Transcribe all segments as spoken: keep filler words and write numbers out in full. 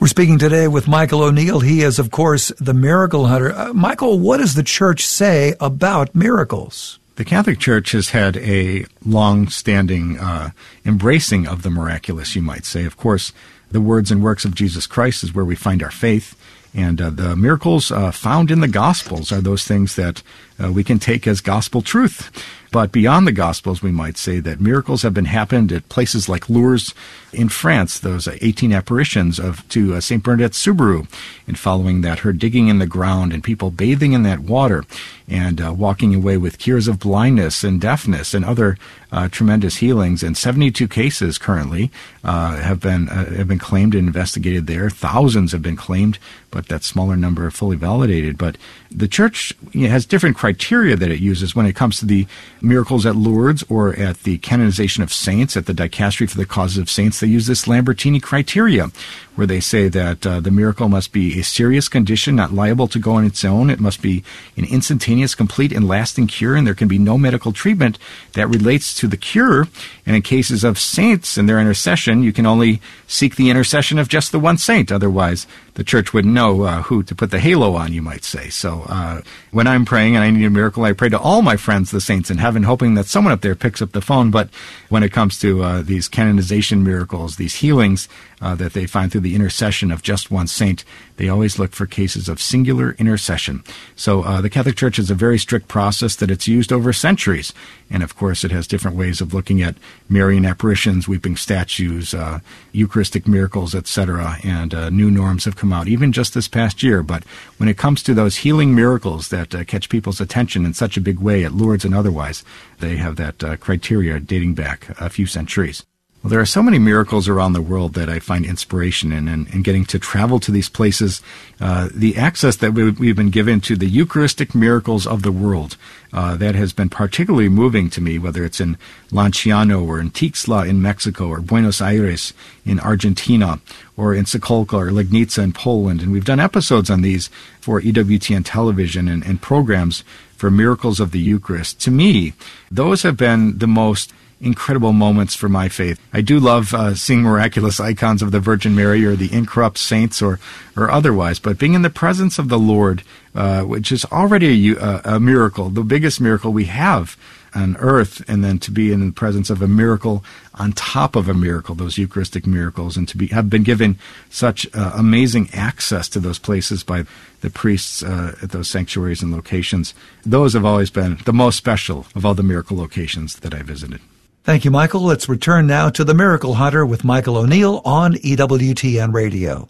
We're speaking today with Michael O'Neill. He is, of course, the miracle hunter. Uh, Michael, what does the church say about miracles? The Catholic Church has had a long-standing uh, embracing of the miraculous, you might say. Of course, the words and works of Jesus Christ is where we find our faith. And uh, the miracles uh, found in the Gospels are those things that uh, we can take as gospel truth. But beyond the Gospels, we might say that miracles have been happened at places like Lourdes in France, those uh, eighteen apparitions of to uh, Saint Bernadette Soubirous, and following that, her digging in the ground and people bathing in that water and uh, walking away with cures of blindness and deafness and other uh, tremendous healings. And seventy-two cases currently uh, have been uh, have been claimed and investigated there. Thousands have been claimed, but that smaller number are fully validated. But the Church, you know, has different criteria that it uses when it comes to the miracles at Lourdes or at the canonization of saints, at the Dicastery for the Causes of Saints. They use this Lambertini criteria, where they say that uh, the miracle must be a serious condition, not liable to go on its own. It must be an instantaneous, complete, and lasting cure, and there can be no medical treatment that relates to the cure. And in cases of saints and their intercession, you can only seek the intercession of just the one saint. Otherwise, the Church wouldn't know uh, who to put the halo on, you might say. So uh, when I'm praying and I need a miracle, I pray to all my friends, the saints in heaven, hoping that someone up there picks up the phone. But when it comes to uh, these canonization miracles, these healings uh, that they find through the intercession of just one saint, they always look for cases of singular intercession. So uh, the Catholic Church has a very strict process that it's used over centuries. And of course, it has different ways of looking at Marian apparitions, weeping statues, uh, Eucharistic miracles, et cetera. And uh, new norms have come out, even just this past year. But when it comes to those healing miracles that uh, catch people's attention in such a big way at Lourdes and otherwise, they have that uh, criteria dating back a few centuries. Well, there are so many miracles around the world that I find inspiration in, and, and getting to travel to these places, uh, the access that we, we've been given to the Eucharistic miracles of the world, uh, that has been particularly moving to me, whether it's in Lanciano or in Tixla in Mexico or Buenos Aires in Argentina or in Sokolka or Legnica in Poland. And we've done episodes on these for E W T N television and, and programs for miracles of the Eucharist. To me, those have been the most incredible moments for my faith. I do love uh, seeing miraculous icons of the Virgin Mary or the incorrupt saints or or otherwise, but being in the presence of the Lord, uh, which is already a, a miracle, the biggest miracle we have on earth, and then to be in the presence of a miracle on top of a miracle, those Eucharistic miracles, and to be have been given such uh, amazing access to those places by the priests uh, at those sanctuaries and locations. Those have always been the most special of all the miracle locations that I visited. Thank you, Michael. Let's return now to The Miracle Hunter with Michael O'Neill on E W T N Radio.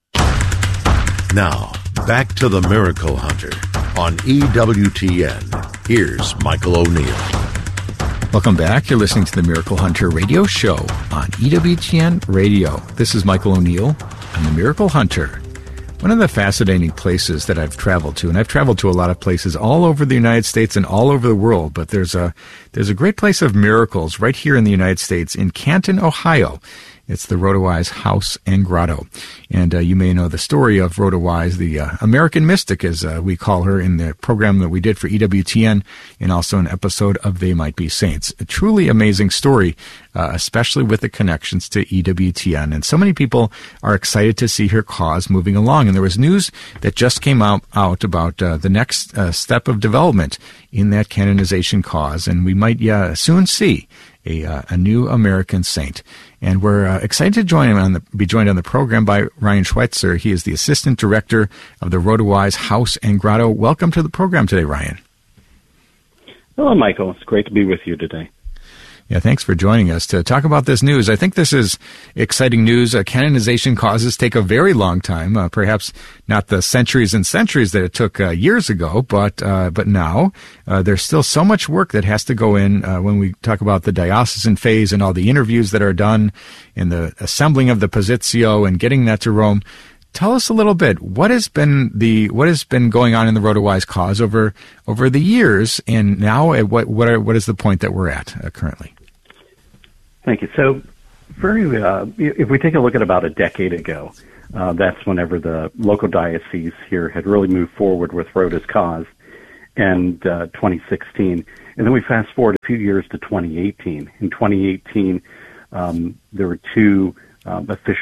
Now, back to The Miracle Hunter on E W T N. Here's Michael O'Neill. Welcome back. You're listening to The Miracle Hunter radio show on E W T N Radio. This is Michael O'Neill. I'm The Miracle Hunter. One of the fascinating places that I've traveled to, and I've traveled to a lot of places all over the United States and all over the world, but there's a there's a great place of miracles right here in the United States in Canton, Ohio. It's the Rhoda Wise House and Grotto. And uh, you may know the story of Rhoda Wise, the uh, American mystic, as uh, we call her in the program that we did for E W T N, and also an episode of They Might Be Saints. A truly amazing story, uh, especially with the connections to E W T N. And so many people are excited to see her cause moving along. And there was news that just came out, out about uh, the next uh, step of development in that canonization cause. And we might uh, soon see a, uh, a new American saint. And we're uh, excited to join him on the, be joined on the program by Ryan Schweitzer. He is the Assistant Director of the Rhoda Wise House and Grotto. Welcome to the program today, Ryan. Hello, Michael. It's great to be with you today. Yeah, thanks for joining us to talk about this news. I think this is exciting news. Uh, canonization causes take a very long time, uh, perhaps not the centuries and centuries that it took uh, years ago, but uh, but now uh, there's still so much work that has to go in uh, when we talk about the diocesan phase and all the interviews that are done and the assembling of the Positio and getting that to Rome. Tell us a little bit. What has been the what has been going on in the Rhoda Wise cause over over the years, and now at what what are, what is the point that we're at uh, currently? Thank you. So, very, uh, if we take a look at about a decade ago, uh, that's whenever the local diocese here had really moved forward with Rhoda's cause, and uh, twenty sixteen, and then we fast forward a few years to twenty eighteen. In twenty eighteen, um, there were two um, official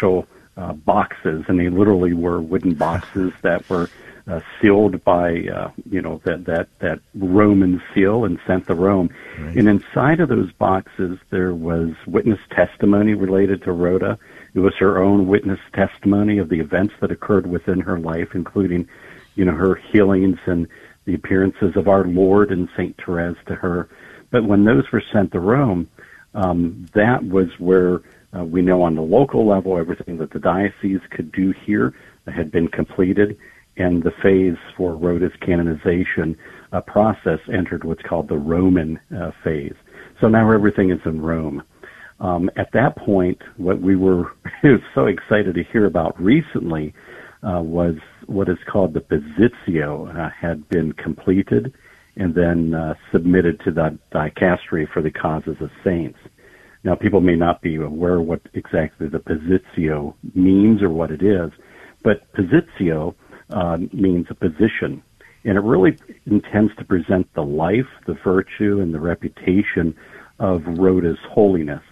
uh, boxes, and they literally were wooden boxes that were uh, sealed by, uh, you know, that, that, that Roman seal and sent to Rome. Right. And inside of those boxes, there was witness testimony related to Rhoda. It was her own witness testimony of the events that occurred within her life, including, you know, her healings and the appearances of our Lord and Saint Therese to her. But when those were sent to Rome, um, that was where uh, we know on the local level everything that the diocese could do here had been completed, and the phase for Rhoda's canonization uh, process entered what's called the Roman uh, phase. So now everything is in Rome. Um, at that point, what we were so excited to hear about recently uh, was what is called the Positio uh, had been completed and then uh, submitted to the dicastery for the causes of saints. Now, people may not be aware what exactly the Positio means or what it is, but Positio uh, means a position, and it really intends to present the life, the virtue, and the reputation of Rhoda's holiness.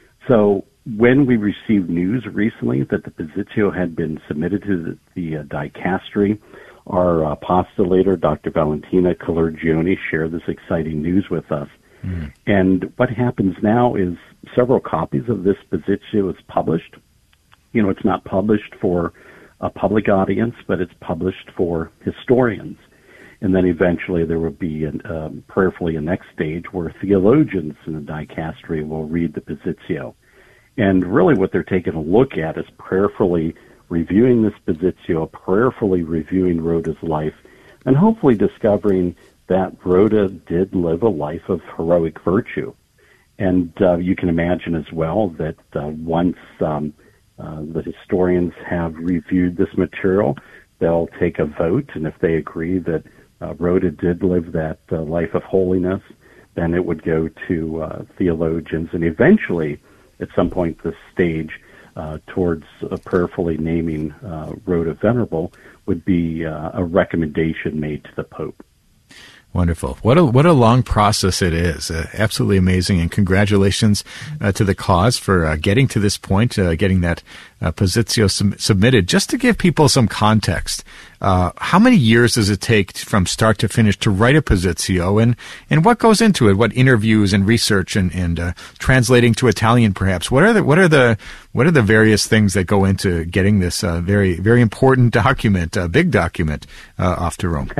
So when we received news recently that the Positio had been submitted to the, the uh, dicastery, our apostolator, Doctor Valentina Calargione, shared this exciting news with us. Mm. And what happens now is several copies of this Positio is published. You know, it's not published for a public audience, but it's published for historians. And then eventually there will be an, um, prayerfully a next stage where theologians in the dicastery will read the Positio. And really what they're taking a look at is prayerfully reviewing this Positio, prayerfully reviewing Rhoda's life, and hopefully discovering that Rhoda did live a life of heroic virtue. And uh, you can imagine as well that uh, once um, uh, the historians have reviewed this material, they'll take a vote, and if they agree that uh, Rhoda did live that uh, life of holiness, then it would go to uh, theologians, and eventually, at some point this stage, uh, towards uh, prayerfully naming uh, Rhoda Venerable would be uh, a recommendation made to the Pope. Wonderful. What a what a long process it is. Uh, absolutely amazing. And congratulations uh, to the cause for uh, getting to this point, uh, getting that uh, Positio sum- submitted. Just to give people some context, uh, how many years does it take t- from start to finish to write a Positio, and, and what goes into it? What interviews and research and, and uh, translating to Italian, perhaps? What are the what are the what are the various things that go into getting this uh, very very important document, uh, big document, uh, off to Rome?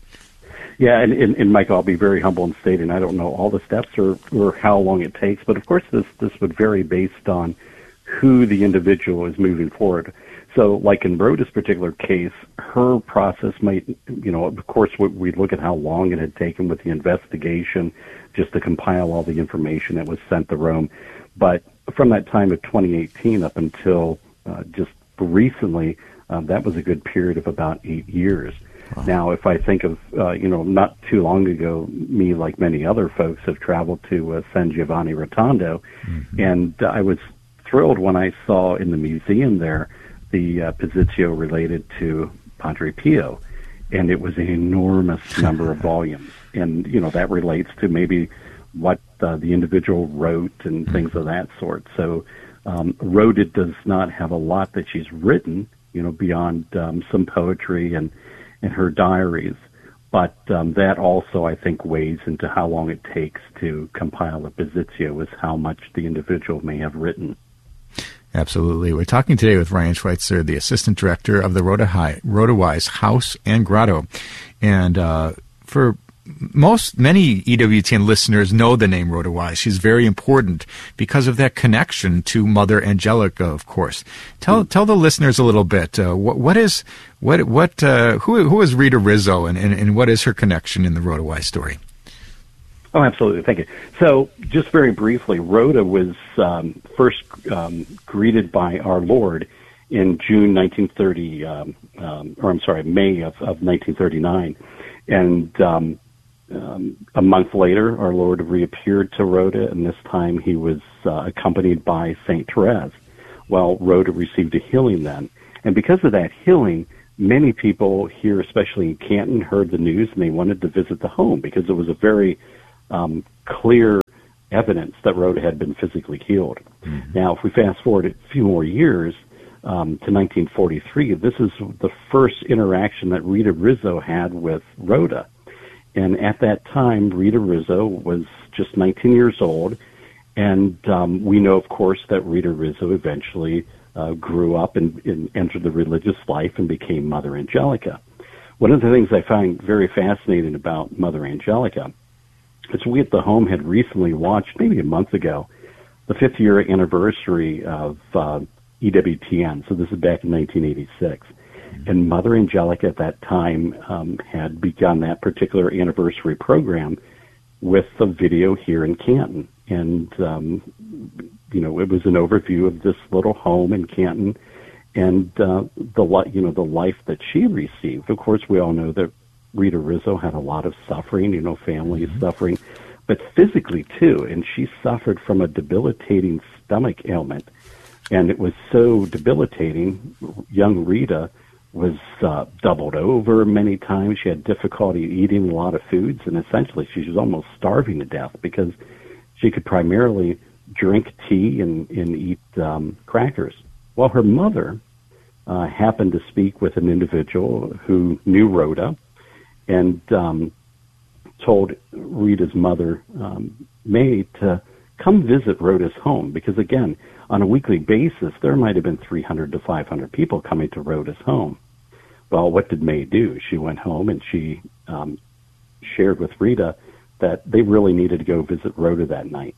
Yeah, and, and, and Michael, I'll be very humble in stating I don't know all the steps or, or how long it takes, but of course this, this would vary based on who the individual is moving forward. So like in Rhoda's particular case, her process might, you know, of course we'd look at how long it had taken with the investigation just to compile all the information that was sent to Rome. But from that time of twenty eighteen up until uh, just recently, uh, that was a good period of about eight years. Wow. Now, if I think of, uh, you know, not too long ago, me, like many other folks, have traveled to uh, San Giovanni Rotondo, mm-hmm. and uh, I was thrilled when I saw in the museum there the uh, Positio related to Padre Pio, and it was an enormous number of volumes. And, you know, that relates to maybe what uh, the individual wrote and mm-hmm. things of that sort. So um, Rhoda does not have a lot that she's written, you know, beyond um, some poetry and in her diaries, but um, that also, I think, weighs into how long it takes to compile a Positio, is how much the individual may have written. Absolutely. We're talking today with Ryan Schweitzer, the Assistant Director of the Rhoda, High, Rhoda Wise House and Grotto. And uh, for most, many E W T N listeners know the name Rhoda Wise. She's very important because of that connection to Mother Angelica, of course. Tell tell the listeners a little bit. Uh, what what is what what uh, who who is Rita Rizzo, and, and and what is her connection in the Rhoda Wise story? Oh, absolutely. Thank you. So, just very briefly, Rhoda was um, first um, greeted by our Lord in June nineteen thirty, um, um, or I'm sorry, May of, of nineteen thirty-nine, and um, Um, a month later, our Lord reappeared to Rhoda, and this time he was uh, accompanied by Saint Therese. Well, Rhoda received a healing then. And because of that healing, many people here, especially in Canton, heard the news, and they wanted to visit the home because it was a very um, clear evidence that Rhoda had been physically healed. Mm-hmm. Now, if we fast forward a few more years, um, to nineteen forty-three, this is the first interaction that Rita Rizzo had with Rhoda. And at that time, Rita Rizzo was just nineteen years old. And um, we know, of course, that Rita Rizzo eventually uh, grew up and, and entered the religious life and became Mother Angelica. One of the things I find very fascinating about Mother Angelica is we at the home had recently watched, maybe a month ago, the fifth year anniversary of uh, E W T N. So this is back in nineteen eighty-six. And Mother Angelica at that time um, had begun that particular anniversary program with a video here in Canton. And, um, you know, it was an overview of this little home in Canton and uh, the, you know, the life that she received. Of course, we all know that Rita Rizzo had a lot of suffering, you know, family mm-hmm. suffering, but physically too. And she suffered from a debilitating stomach ailment. And it was so debilitating, young Rita was uh, doubled over many times. She had difficulty eating a lot of foods, and essentially she was almost starving to death because she could primarily drink tea and, and eat um, crackers. Well, her mother uh, happened to speak with an individual who knew Rhoda and um, told Rita's mother, um, May, to come visit Rhoda's home because, again, on a weekly basis, there might have been three hundred to five hundred people coming to Rhoda's home. Well, what did May do? She went home and she um, shared with Rita that they really needed to go visit Rhoda that night.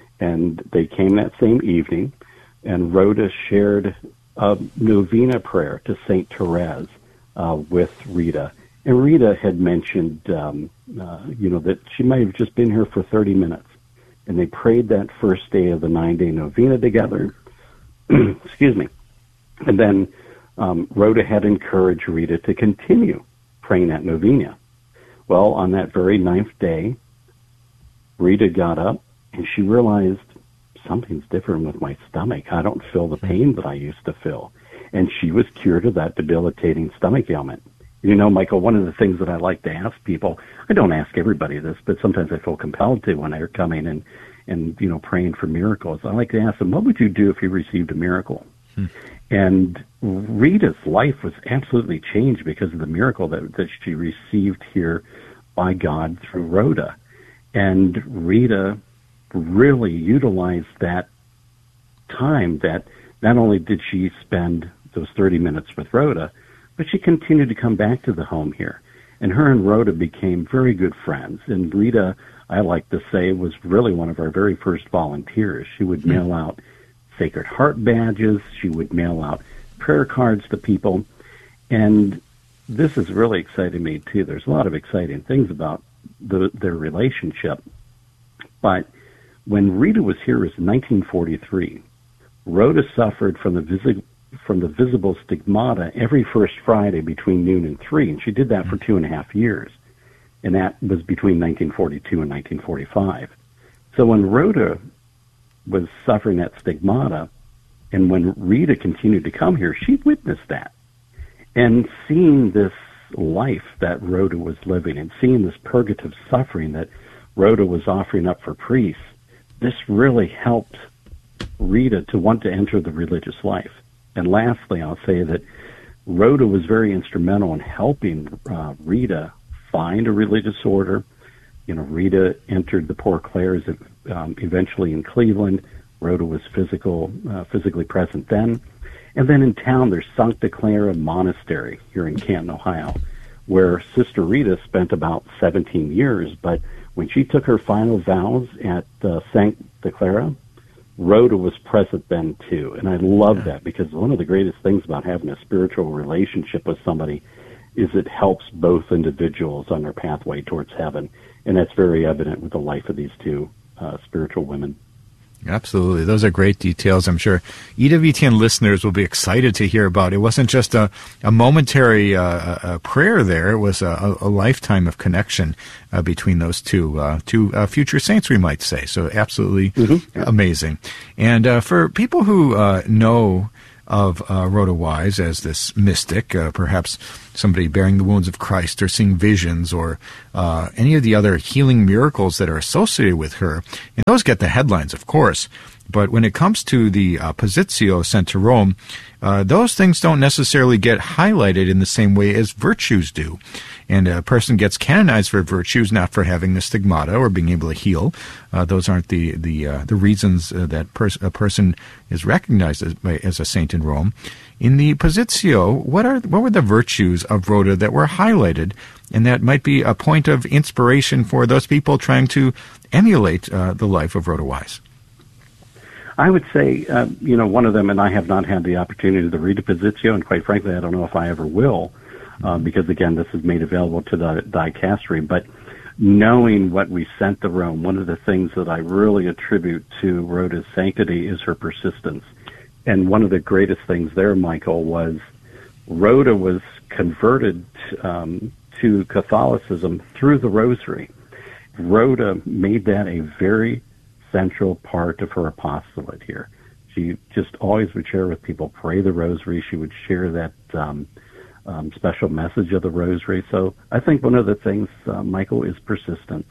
And they came that same evening, and Rhoda shared a novena prayer to Saint Therese uh, with Rita. And Rita had mentioned, um, uh, you know, that she might have just been here for thirty minutes. And they prayed that first day of the nine-day novena together. Excuse me. And then um, Rhoda had encouraged Rita to continue praying that novena. Well, on that very ninth day, Rita got up and she realized something's different with my stomach. I don't feel the pain that I used to feel. And she was cured of that debilitating stomach ailment. You know, Michael, one of the things that I like to ask people, I don't ask everybody this, but sometimes I feel compelled to when they're coming and, and you know, praying for miracles. I like to ask them, what would you do if you received a miracle? Hmm. And Rita's life was absolutely changed because of the miracle that, that she received here by God through Rhoda. And Rita really utilized that time that not only did she spend those thirty minutes with Rhoda, but she continued to come back to the home here. And her and Rhoda became very good friends. And Rita, I like to say, was really one of our very first volunteers. She would mm-hmm. mail out Sacred Heart badges. She would mail out prayer cards to people. And this is really exciting me, too. There's a lot of exciting things about the, their relationship. But when Rita was here, it was nineteen forty-three. Rhoda suffered from the visi- from the visible stigmata every first Friday between noon and three, and she did that for two and a half years. And that was between nineteen forty-two and nineteen forty-five. So when Rhoda was suffering that stigmata, and when Rita continued to come here, she witnessed that. And seeing this life that Rhoda was living and seeing this purgative suffering that Rhoda was offering up for priests, this really helped Rita to want to enter the religious life. And lastly, I'll say that Rhoda was very instrumental in helping uh, Rita find a religious order. You know, Rita entered the Poor Clares um, eventually in Cleveland. Rhoda was physical, uh, physically present then. And then in town, there's Sancta Clara Monastery here in Canton, Ohio, where Sister Rita spent about seventeen years. But when she took her final vows at uh, Sancta Clara, Rhoda was present then too. And I love that because one of the greatest things about having a spiritual relationship with somebody is it helps both individuals on their pathway towards heaven. And that's very evident with the life of these two uh, spiritual women. Absolutely. Those are great details. I'm sure E W T N listeners will be excited to hear about. It wasn't just a, a momentary uh, a prayer there. It was a, a lifetime of connection uh, between those two, uh, two uh, future saints, we might say. So absolutely mm-hmm. amazing. And uh, for people who uh, know of uh, Rhoda Wise as this mystic, uh, perhaps somebody bearing the wounds of Christ or seeing visions or uh, any of the other healing miracles that are associated with her. And those get the headlines, of course. But when it comes to the uh, Positio sent to Rome, uh, those things don't necessarily get highlighted in the same way as virtues do. And a person gets canonized for virtues, not for having the stigmata or being able to heal. Uh, those aren't the the uh, the reasons uh, that pers- a person is recognized as, as a saint in Rome. In the Positio, what are what were the virtues of Rhoda that were highlighted, and that might be a point of inspiration for those people trying to emulate uh, the life of Rhoda Wise? I would say, uh, you know, one of them, and I have not had the opportunity to read a Positio, and quite frankly, I don't know if I ever will, uh, because, again, this is made available to the dicastery. But knowing what we sent to Rome, one of the things that I really attribute to Rhoda's sanctity is her persistence. And one of the greatest things there, Michael, was Rhoda was converted um, to Catholicism through the Rosary. Rhoda made that a very central part of her apostolate here. She just always would share with people, pray the Rosary. She would share that um, um, special message of the Rosary. So I think one of the things, uh, Michael, is persistence.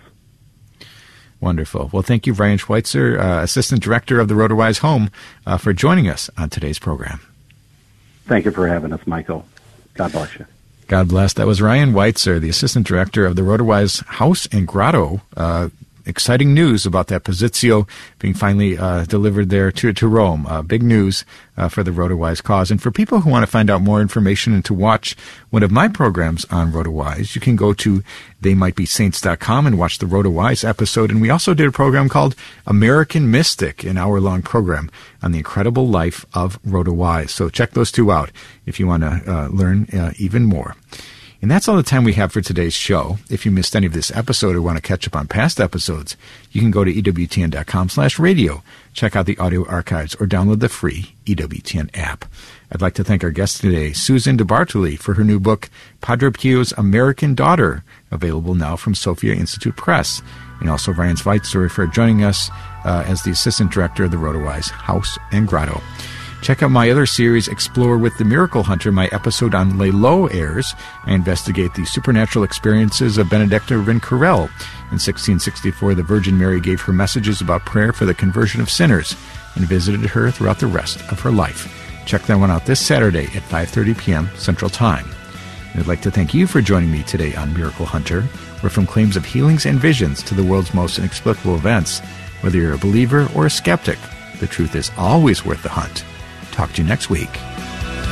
Wonderful. Well, thank you, Brian Schweitzer, uh, Assistant Director of the Rhoda Wise Home, uh, for joining us on today's program. Thank you for having us, Michael. God bless you. God bless. That was Ryan Weitzer, the Assistant Director of the Rhoda Wise House and Grotto. Uh, exciting news about that Positio being finally uh, delivered there to, to Rome. Uh, big news uh, for the Rhoda Wise cause. And for people who want to find out more information and to watch one of my programs on Rhoda Wise, you can go to they might be saints dot com and watch the Rhoda Wise episode. And we also did a program called American Mystic, an hour-long program on the incredible life of Rhoda Wise. So check those two out if you want to uh, learn uh, even more. And that's all the time we have for today's show. If you missed any of this episode or want to catch up on past episodes, you can go to E W T N dot com slash radio, check out the audio archives, or download the free E W T N app. I'd like to thank our guest today, Susan DeBartoli, for her new book, Padre Pio's American Daughter, available now from Sophia Institute Press, and also Ryan Schweitzer for joining us uh, as the Assistant Director of the Rhoda Wise House and Grotto. Check out my other series, Explore with the Miracle Hunter. My episode on Les Lots airs. I investigate the supernatural experiences of Benedicta Rincorel. In sixteen sixty-four, the Virgin Mary gave her messages about prayer for the conversion of sinners and visited her throughout the rest of her life. Check that one out this Saturday at five thirty p.m. Central Time. And I'd like to thank you for joining me today on Miracle Hunter, where from claims of healings and visions to the world's most inexplicable events, whether you're a believer or a skeptic, the truth is always worth the hunt. Talk to you next week.